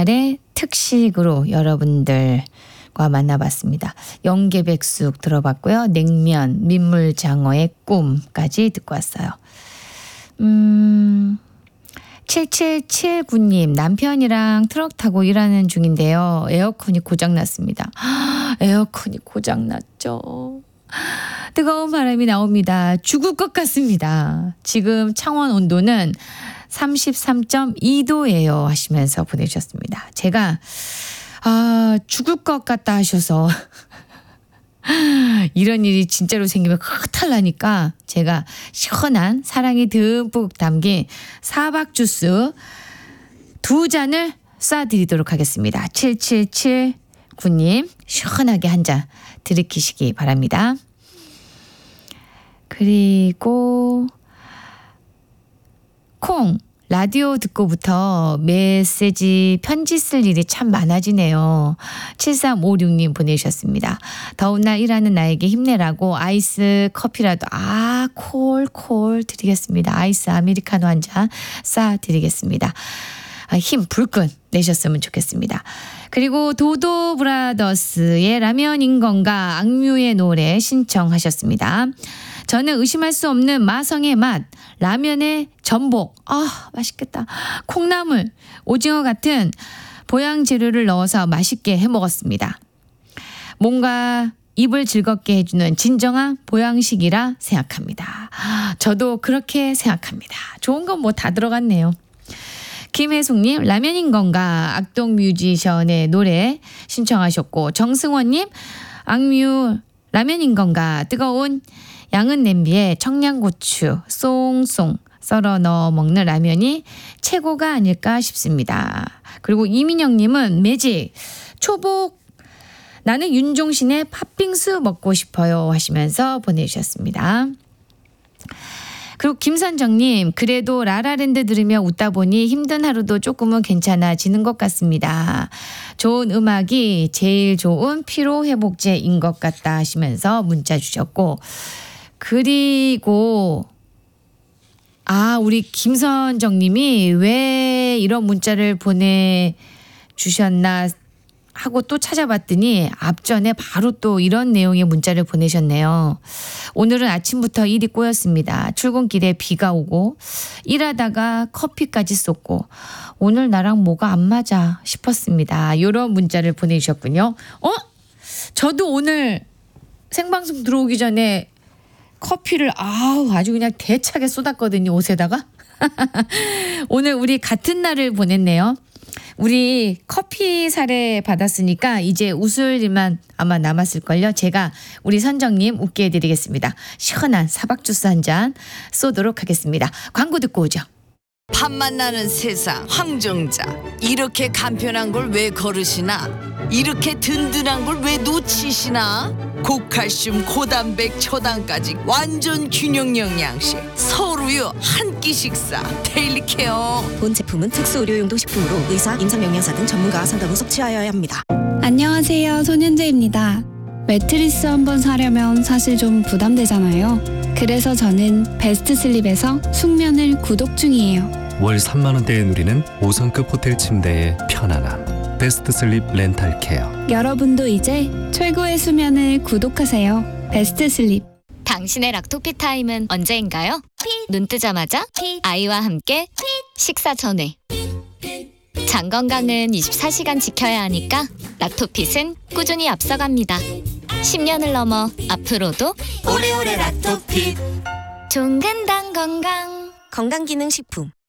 오늘의 특식으로 여러분들과 만나봤습니다. 영계백숙 들어봤고요. 냉면, 민물장어의 꿈까지 듣고 왔어요. 7779님, 남편이랑 트럭 타고 일하는 중인데요. 에어컨이 고장났습니다. 에어컨이 고장났죠. 뜨거운 바람이 나옵니다. 죽을 것 같습니다. 지금 창원 온도는 33.2도예요 하시면서 보내주셨습니다. 제가 죽을 것 같다 하셔서 이런 일이 진짜로 생기면 큰일 나니까 제가 시원한 사랑이 듬뿍 담긴 사박 주스 2잔을 쏴드리도록 하겠습니다. 7779님 시원하게 한 잔 들이키시기 바랍니다. 그리고 콩 라디오 듣고부터 메시지 편지 쓸 일이 참 많아지네요. 7356님 보내주셨습니다. 더운 날 일하는 나에게 힘내라고 아이스 커피라도 콜 드리겠습니다. 아이스 아메리카노 한 잔 쏴드리겠습니다. 힘 불끈 내셨으면 좋겠습니다. 그리고 도도 브라더스의 라면인 건가 악뮤의 노래 신청하셨습니다. 저는 의심할 수 없는 마성의 맛, 라면의 전복, 맛있겠다. 콩나물, 오징어 같은 보양 재료를 넣어서 맛있게 해 먹었습니다. 뭔가 입을 즐겁게 해주는 진정한 보양식이라 생각합니다. 저도 그렇게 생각합니다. 좋은 건 뭐 다 들어갔네요. 김혜숙님 라면인 건가 악동 뮤지션의 노래 신청하셨고 정승원님 악뮤 라면인 건가 뜨거운 양은 냄비에 청양고추 쏭쏭 썰어 넣어 먹는 라면이 최고가 아닐까 싶습니다. 그리고 이민영님은 매직 초복 나는 윤종신의 팥빙수 먹고 싶어요 하시면서 보내주셨습니다. 그리고 김선정님 그래도 라라랜드 들으며 웃다 보니 힘든 하루도 조금은 괜찮아지는 것 같습니다. 좋은 음악이 제일 좋은 피로회복제인 것 같다 하시면서 문자 주셨고 그리고 우리 김선정님이 왜 이런 문자를 보내주셨나 하고 또 찾아봤더니 앞전에 바로 또 이런 내용의 문자를 보내셨네요. 오늘은 아침부터 일이 꼬였습니다. 출근길에 비가 오고 일하다가 커피까지 쏟고 오늘 나랑 뭐가 안 맞아 싶었습니다. 이런 문자를 보내주셨군요. 저도 오늘 생방송 들어오기 전에 커피를 아주 그냥 대차게 쏟았거든요. 옷에다가. 오늘 우리 같은 날을 보냈네요. 우리 커피 사례 받았으니까 이제 웃을 일만 아마 남았을걸요. 제가 우리 선정님 웃게 해드리겠습니다. 시원한 사박주스 한 잔 쏘도록 하겠습니다. 광고 듣고 오죠. 밥맛 나는 세상 황정자 이렇게 간편한 걸 왜 거르시나 이렇게 든든한 걸 왜 놓치시나 고칼슘 고단백 초당까지 완전 균형 영양식 서울우유 한 끼 식사 데일리 케어 본 제품은 특수 의료용도 식품으로 의사, 임상영양사 등 전문가와 상담 후 섭취하여야 합니다. 안녕하세요. 손현재입니다. 매트리스 한번 사려면 사실 좀 부담되잖아요. 그래서 저는 베스트슬립에서 숙면을 구독 중이에요. 월 3만 원대에 누리는 5성급 호텔 침대의 편안함. 베스트슬립 렌탈케어. 여러분도 이제 최고의 수면을 구독하세요. 베스트슬립. 당신의 락토피 타임은 언제인가요? 눈 뜨자마자 아이와 함께 식사 전에. 장 건강은 24시간 지켜야 하니까 락토핏은 꾸준히 앞서갑니다. 10년을 넘어 앞으로도 오래오래 락토핏. 종근당 건강. 건강기능식품.